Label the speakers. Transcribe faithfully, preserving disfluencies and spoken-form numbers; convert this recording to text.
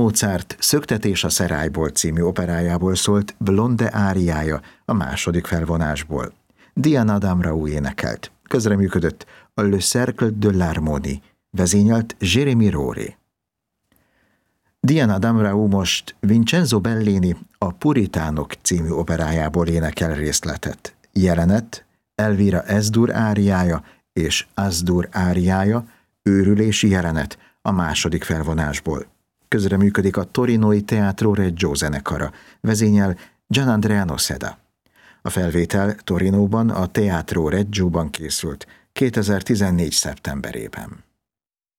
Speaker 1: Mozart Szöktetés a Szerályból című operájából szólt Blonde áriája a második felvonásból. Diana Damrau énekelt. Közreműködött a Le Cercle de l'Harmonie, vezényelt Jérémy Róré. Diana Damrau most Vincenzo Bellini a Puritánok című operájából énekel részletet. Jelenet Elvira Esdur áriája és Asdur áriája, őrülési jelenet a második felvonásból. Közreműködik a Torinoi Teatro Reggio zenekara, vezényel Gianandrea Noceda. A felvétel Torinóban, a Teatro Reggioban készült kétezer-tizennégy szeptemberében.